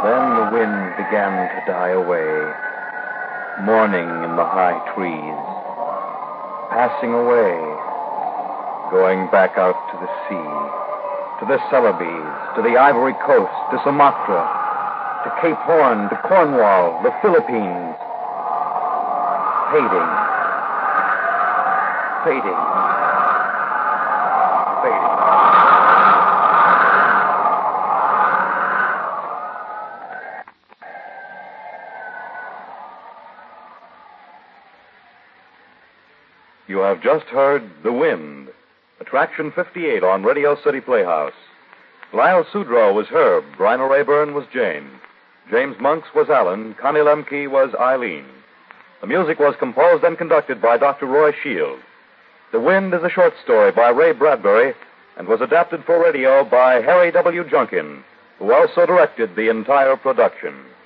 Then the wind began to die away, mourning in the high trees, passing away, going back out to the sea, to the Celebes, to the Ivory Coast, to Sumatra, to Cape Horn, to Cornwall, the Philippines, fading, fading, fading. You have just heard The Wind, Attraction 58 on Radio City Playhouse. Lyle Sudrow was Herb, Bryna Rayburn was Jane, James Monks was Alan, Connie Lemke was Eileen. The music was composed and conducted by Dr. Roy Shield. The Wind is a short story by Ray Bradbury and was adapted for radio by Harry W. Junkin, who also directed the entire production.